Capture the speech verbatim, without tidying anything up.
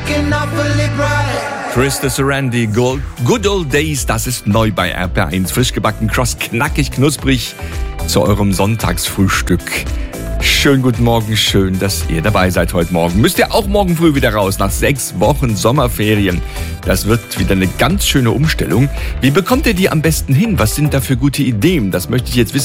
Chris de Sarandi, Good, Good Old Days, das ist neu bei R P R eins. Frisch gebacken, cross, knackig, knusprig zu eurem Sonntagsfrühstück. Schönen guten Morgen, schön, dass ihr dabei seid heute Morgen. Müsst ihr auch morgen früh wieder raus, nach sechs Wochen Sommerferien. Das wird wieder eine ganz schöne Umstellung. Wie bekommt ihr die am besten hin? Was sind da für gute Ideen? Das möchte ich jetzt wissen.